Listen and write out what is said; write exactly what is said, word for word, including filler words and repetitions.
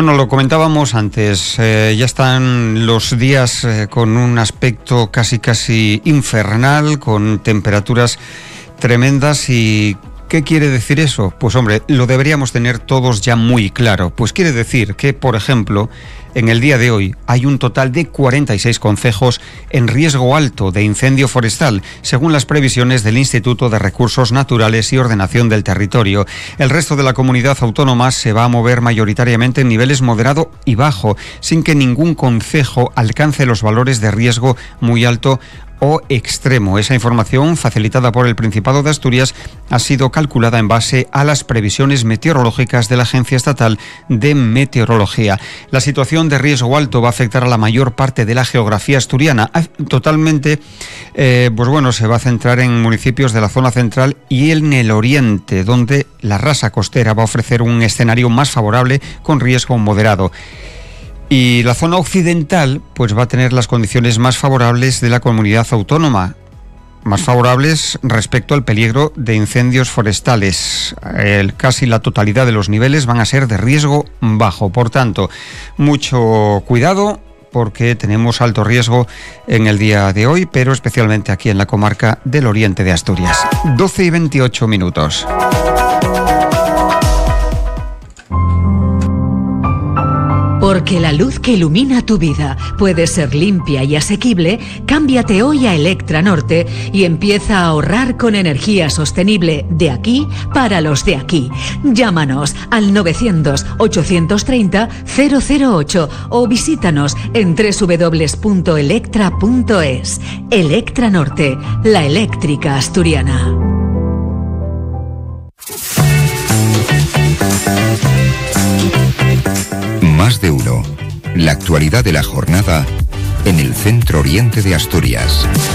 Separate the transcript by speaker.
Speaker 1: Bueno, lo comentábamos antes, eh, ya están los días eh, con un aspecto casi casi infernal, con temperaturas tremendas. Y ¿qué quiere decir eso? Pues hombre, lo deberíamos tener todos ya muy claro. Pues quiere decir que, por ejemplo, en el día de hoy hay un total de cuarenta y seis concejos en riesgo alto de incendio forestal, según las previsiones del Instituto de Recursos Naturales y Ordenación del Territorio. El resto de la comunidad autónoma se va a mover mayoritariamente en niveles moderado y bajo, sin que ningún concejo alcance los valores de riesgo muy alto o extremo. Esa información, facilitada por el Principado de Asturias, ha sido calculada en base a las previsiones meteorológicas de la Agencia Estatal de Meteorología. La situación de riesgo alto va a afectar a la mayor parte de la geografía asturiana. Totalmente, eh, pues bueno, se va a centrar en municipios de la zona central y en el oriente, donde la rasa costera va a ofrecer un escenario más favorable con riesgo moderado. Y la zona occidental pues va a tener las condiciones más favorables de la comunidad autónoma, más favorables respecto al peligro de incendios forestales. El, casi la totalidad de los niveles van a ser de riesgo bajo. Por tanto, mucho cuidado, porque tenemos alto riesgo en el día de hoy, pero especialmente aquí en la comarca del oriente de Asturias. doce y veintiocho minutos.
Speaker 2: Porque la luz que ilumina tu vida puede ser limpia y asequible, cámbiate hoy a Electra Norte y empieza a ahorrar con energía sostenible de aquí para los de aquí. Llámanos al novecientos, ochocientos treinta, cero cero ocho o visítanos en doble u doble u doble u punto electra punto es. Electra Norte, la eléctrica asturiana.
Speaker 3: Más de uno. La actualidad de la jornada en el centro oriente de Asturias.